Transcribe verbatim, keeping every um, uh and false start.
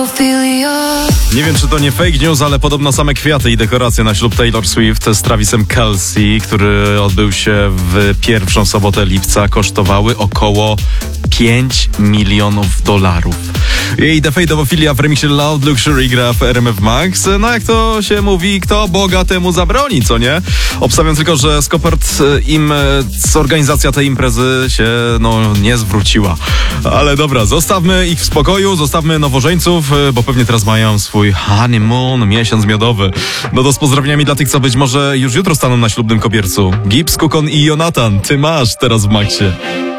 Nie wiem, czy to nie fake news, ale podobno same kwiaty i dekoracje na ślub Taylor Swift z Travisem Kelce, który odbył się w pierwszą sobotę lipca, kosztowały około pięć milionów dolarów. Jej The Fate of Ophelia w remiksie Loud Luxury gra w R M F Max. No jak to się mówi, kto Boga temu zabroni, co nie? Obstawiam tylko, że z kopert im organizacja tej imprezy się no nie zwróciła. Ale dobra, zostawmy ich w spokoju, zostawmy nowożeńców, bo pewnie teraz mają swój honeymoon, miesiąc miodowy. No to z pozdrowieniami dla tych, co być może już jutro staną na ślubnym kobiercu. Gibbs, Kukon i Jonathan, ty masz teraz w Maxie.